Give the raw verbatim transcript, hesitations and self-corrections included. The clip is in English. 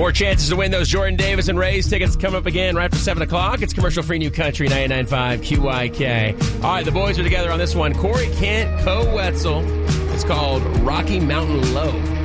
More chances to win those Jordan Davis and Rays tickets coming up again right after seven o'clock. It's commercial-free New Country, ninety-nine point five Q I K. All right, the boys are together on this one. Corey Kent, Co Wetzel. It's called Rocky Mountain Low.